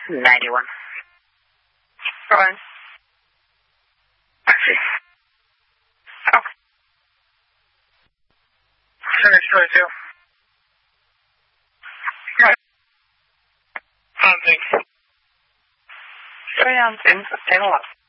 91. Fine. I see. Okay. Finish 22. Right. Thanks. Carry on, 10 11.